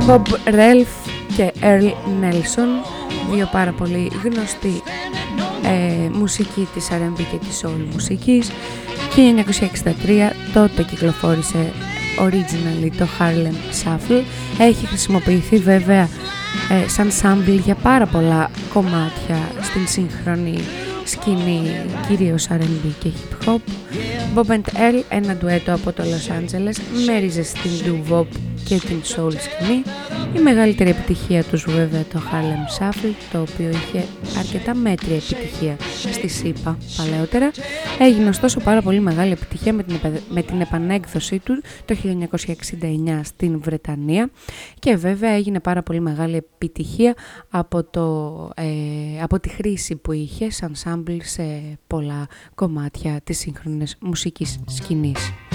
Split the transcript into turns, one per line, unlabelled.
Bob Ralph και Earl Nelson, δύο πάρα πολύ γνωστοί μουσικοί της R&B και της soul μουσικής. 1963 τότε κυκλοφόρησε originally το Harlem Shuffle. Έχει χρησιμοποιηθεί βέβαια σαν sample για πάρα πολλά κομμάτια στην σύγχρονη σκηνή, κυρίως R&B και hip hop. Bob and Earl, ένα ντουέτο από το Los Angeles, μέριζε στην doo-wop και την soul σκηνή. Η μεγαλύτερη επιτυχία τους βέβαια το Harlem Shuffle, το οποίο είχε αρκετά μέτρια επιτυχία στη ΣΥΠΑ παλαιότερα. Έγινε ωστόσο πάρα πολύ μεγάλη επιτυχία με την επανέκδοσή του το 1969 στην Βρετανία και βέβαια έγινε πάρα πολύ μεγάλη επιτυχία από τη χρήση που είχε σαν sample σε πολλά κομμάτια της σύγχρονης μουσικής σκηνής.